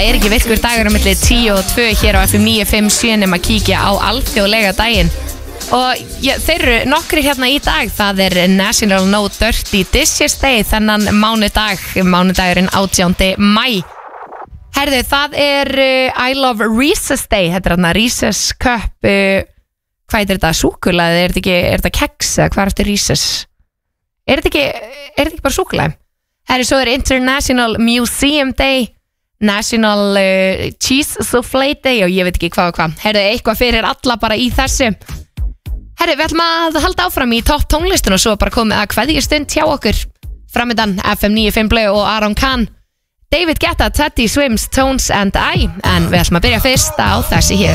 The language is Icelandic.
Ekki virkur dagur á milli 10 og 2 hér á FM 957 nema að kíkja á alþjóðlega daginn. Og þeir eru nokkri hérna í dag. Það National No Dirty Dishes Day þennan mánudagurinn 18. maí. Herðu, það I Love Reese's Day. Þetta hérna Reese's Cup. Hvað þetta? Súkkulaði? Er þetta keks? Hvað eftir Reese's? Er þetta ekki bara súkkulaði? Herðu, svo International Museum Day, National Cheese Soufflé Day og ég veit ekki hvað og hvað. Herðu, eitthvað fyrir alla bara í þessu. Herri, við ætlum að halda áfram í topp tónlistun og svo bara komið að kveðjustund hjá okkur. Framöndan FM 95 Blö og Aron Kahn, David Guetta, Teddy Swims, Tones and I. En við ætlum að byrja fyrst á þessi hér.